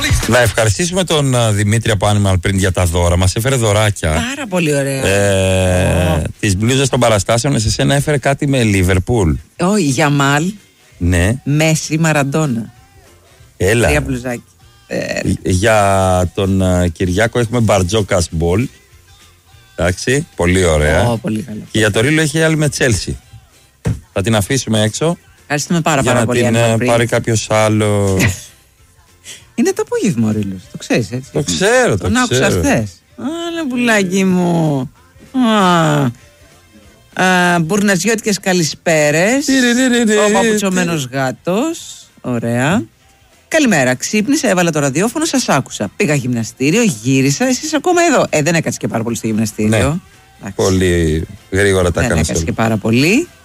Να ευχαριστήσουμε τον Δημήτρη από Animal Print για τα δώρα. Μας έφερε δωράκια. Πάρα πολύ ωραία. Τις μπλούζες των παραστάσεων, σε σένα έφερε κάτι με Λίβερπουλ. Όχι, Γιαμάλ. Ναι. Μέση, Μαραντόνα. Έλα. Τρία μπλουζάκι. Για τον Κυριάκο έχουμε Μπαρτζόκας Μπολ. Εντάξει, πολύ ωραία. Πολύ καλό. Και για το Ρίλο έχει άλλη με Τσέλσι. Θα την αφήσουμε έξω. Ευχαριστούμε πάρα πολύ. Για να την πάρει κάποιος άλλο. Είναι το απόγευμα ο Ρίλος, το ξέρεις έτσι. Το ξέρω, τον άκουσα χθες. Άρα πουλάκι μου. Μπουρναζιώτικες καλησπέρες. Ο παπουτσωμένος γάτος. Ωραία. Καλημέρα. Ξύπνησα, έβαλα το ραδιόφωνο, σας άκουσα. Πήγα γυμναστήριο, γύρισα. Εσείς ακόμα εδώ. Δεν έκατσε και πάρα πολύ στο γυμναστήριο. Ναι. Πολύ γρήγορα τα έκανες. Δεν έκατσε και πάρα πολύ.